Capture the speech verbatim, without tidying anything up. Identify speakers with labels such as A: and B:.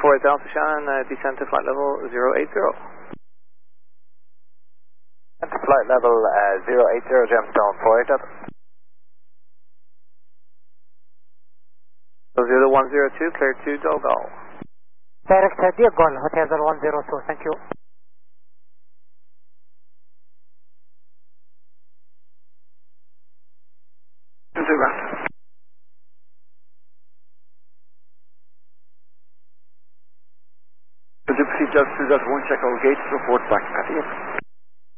A: four eight Alpha Shannon, uh, descend to flight level zero eight zero.
B: And to flight level uh, zero eight zero, Gemstone four eight Alpha.
A: zero one zero two, clear to Dogal.
C: Direct uh, Diagon, Hotel zero one zero two, thank you.
A: Zero.
D: Could you proceed just through that one, check all gates, report back at you.